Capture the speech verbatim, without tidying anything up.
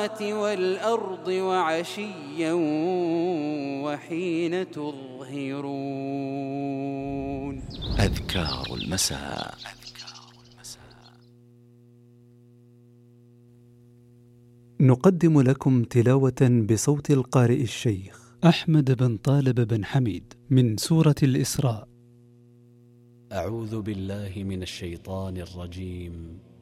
السماوات والأرض وعشيا وحين تظهرون. أذكار المساء. نقدم لكم تلاوة بصوت القارئ الشيخ أحمد بن طالب بن حميد من سورة الإسراء. أعوذ بالله من الشيطان الرجيم.